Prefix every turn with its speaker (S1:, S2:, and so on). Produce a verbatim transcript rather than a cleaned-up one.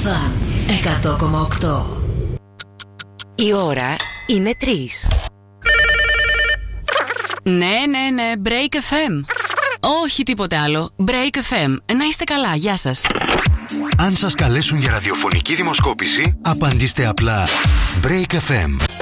S1: Φαν εκατό κόμμα οκτώ.
S2: Η ώρα είναι τρεις.
S3: Ναι, ναι, ναι, Break εφ εμ. Όχι τίποτε άλλο. Break εφ εμ. Να είστε καλά, γεια σας.
S4: Αν σας καλέσουν για ραδιοφωνική δημοσκόπηση, απαντήστε απλά Break εφ εμ.